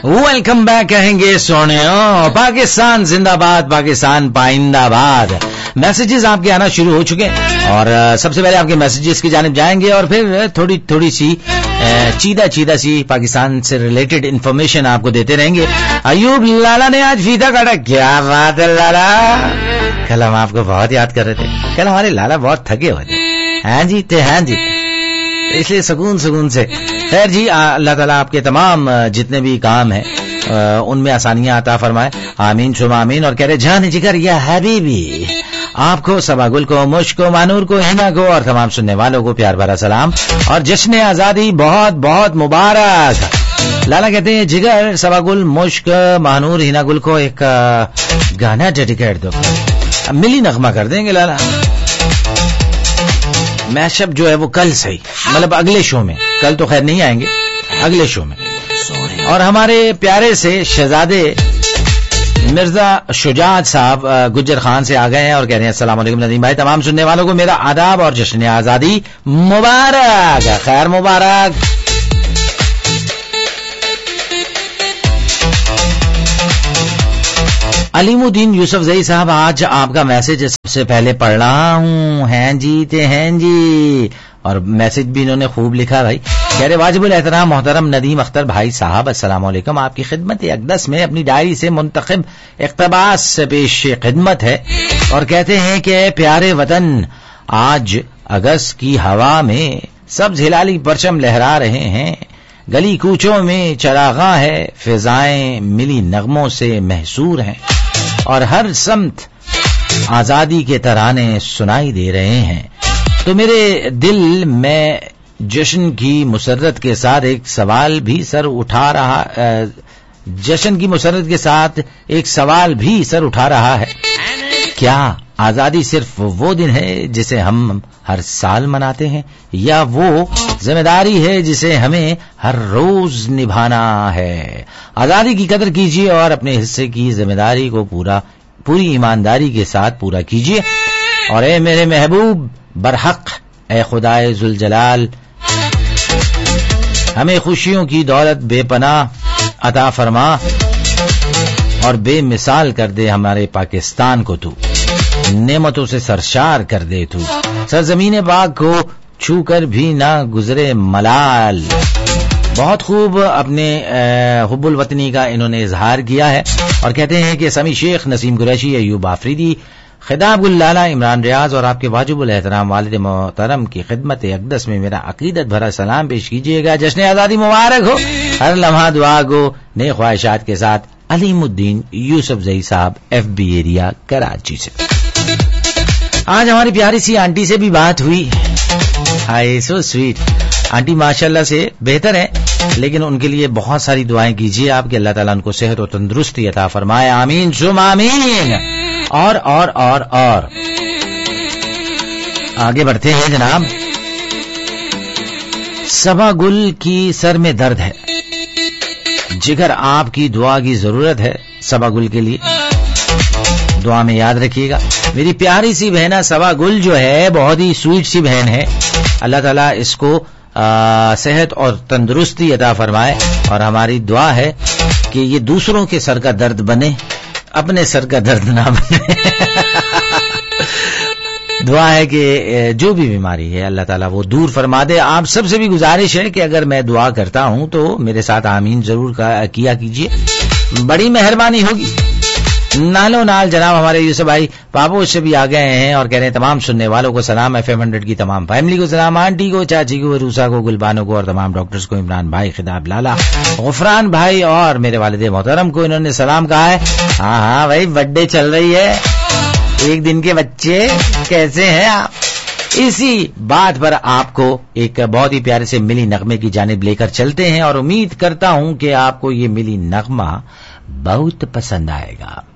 Welcome back कहेंगे सोनियो। पाकिस्तान जिंदाबाद, Pakistan पाइंदाबाद। Messages आपके आना शुरू हो चुके हैं और सबसे पहले आपके मैसेजेस की जानिब जाएंगे और फिर थोड़ी सी चीदा सी पाकिस्तान से रिलेटेड इंफॉर्मेशन आपको देते रहेंगे। अयूब लाला ने आज फीता काटा। क्या बात है लाला, कल हम आपको बहुत याद कर रहे थे। कल हमारे लाला बहुत थके हुए थे। हाँ जी, इसलिए सुकून से। खैर जी, अल्लाह ताला आपके तमाम जितने भी काम हैं उनमें आसानियां अता फरमाए। आमीन सुमा आमीन। और कह रहे जान जिगर या हबीबी, आपको, सबागुल को, मुश्क को, मानूर को, हिना को और तमाम सुनने वालों को प्यार भरा सलाम और जश्न आजादी बहुत बहुत मुबारक। लाला कहते हैं जिगर, सबागुल, मुश्क, मानूर, हिना गुल को एक गाना डेडिकेट दो। मिली नगमा कर देंगे लाला। मैशअप जो है वो कल सही, मतलब अगले शो में। कल तो खैर नहीं आएंगे, अगले शो में। और हमारे प्यारे से शहजादे मिर्जा शुजात साहब गुज्जर खान से आ गए हैं और कह रहे हैं अस्सलाम वालेकुम नदीम भाई, तमाम सुनने वालों को मेरा आदाब और जश्न आजादी मुबारक। खैर मुबारक। अलीमुद्दीन यूसुफ जई साहब, आज आपका मैसेज सबसे पहले पढ़ रहा हूँ। हैं जी और मैसेज भी इन्होंने खूब लिखा भाई। कह रहे वाजिबुल एहतराम मोहतरम नदीम अख्तर भाई साहब, अस्सलाम वालेकुम। आपकी खिदमत अक़दस में अपनी डायरी से मुंतखब इक़्तिबास से पेश खिदमत है और कहते हैं कि प्यारे वतन, आज अगस्त की हवा में सब्ज हिलाली परचम लहरा रहे हैं। गली कूचों में चरागां है, फिजाएं मिली नगमों से महसूर हैं और हर समत आजादी के तराने सुनाई दे रहे हैं। तो मेरे दिल में जश्न की मुसर्रत के साथ एक सवाल भी सर उठा रहा है। क्या आजादी सिर्फ वो दिन है जिसे हम हर साल मनाते हैं, या वो जिम्मेदारी है जिसे हमें हर रोज निभाना है? आजादी की कदर कीजिए और अपने हिस्से की जिम्मेदारी को पूरी ईमानदारी के साथ पूरा कीजिए। और ए मेरे महबूब बरहक, ए खुदाए जुल जलाल, हमें खुशियों की दौलत बेपनाह अता फरमा और बेमिसाल कर दे हमारे पाकिस्तान को। तू नेमतों से सरशार कर दे। तू सरजमीन पाक को छू कर भी ना गुजरे मलाल। बहुत खूब अपने हुब्बुल वतनी का इन्होंने इजहार किया है और कहते हैं कि समी शेख, नसीम कुरैशी, अयूब आफरीदी, खिदाबुल लाला, इमरान रियाज और आपके वाजिबुल एहतराम वालिद मोहतरम की खिदमत अक़दस में मेरा अकीदत भरा सलाम पेश कीजिएगा। जश्न आजादी मुबारक हो, हर लम्हा दुआ गो, नेक ख्वाहिशात के साथ अलीमुद्दीन यूसुफ जई साहब, FB एरिया, कराची से। आज हमारी प्यारी सी आंटी से भी बात हुई। हाय, सो स्वीट। आंटी माशाल्लाह से बेहतर है, लेकिन उनके लिए बहुत सारी दुआएं कीजिए आप कि अल्लाह ताला उनको सेहत और तंदुरुस्ती अता फरमाए। आमीन सुम आमीन। और आगे बढ़ते हैं जनाब। सबा गुल की सर में दर्द है, जिगर आपकी दुआ की जरूरत है सबा गुल के लिए। दुआ में याद रखिएगा। मेरी प्यारी सी बहना सबा गुल जो है बहुत ही स्वीट सी बहन है। अल्लाह ताला इसको सेहत और तंदुरुस्ती अता फरमाए और हमारी दुआ है कि ये दूसरों के सर का दर्द बने, अपने सर का दर्द ना बने। दुआ है कि जो भी बीमारी है अल्लाह ताला वो दूर फरमा दे। आप सबसे भी गुजारिश है कि अगर मैं दुआ करता हूं तो मेरे साथ आमीन जरूर किया कीजिए, बड़ी मेहरबानी होगी। नालो नाल जनाब हमारे यूसुफ भाई पापो से भी आ गए हैं और कह रहे हैं तमाम सुनने वालों को सलाम, FM 100 की तमाम फैमिली को सलाम, आंटी को, चाची को, रूसा को, गुलबानो को और तमाम डॉक्टर्स को, इमरान भाई, खिदाब लाला, गुफरान भाई और मेरे वालिद मोहतरम को इन्होंने सलाम कहा है। हाँ भाई, बर्थडे चल रही है, एक दिन के बच्चे कैसे हैं आप? इसी बात पर आपको एक बहुत ही प्यारे से मिली नगमे की जानिब लेकर चलते हैं और उम्मीद करता हूं कि आपको ये मिली नगमा बहुत पसंद आएगा।